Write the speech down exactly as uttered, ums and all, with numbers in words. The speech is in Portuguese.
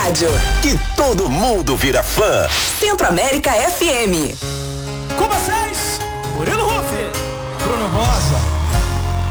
rádio. Que todo mundo vira fã. Centro América F M. Com vocês,